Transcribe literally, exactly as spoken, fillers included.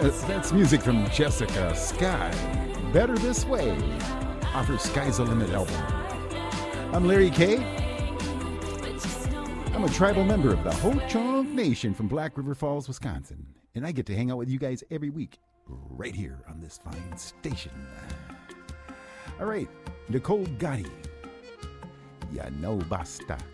Uh, that's music from Jessica Sky. Better This Way, off her Sky's the Limit album. I'm Larry K. I'm a tribal member of the Ho-Chunk Nation from Black River Falls, Wisconsin. And I get to hang out with you guys every week, right here on this fine station. All right, Nicole Gotti. Ya no basta.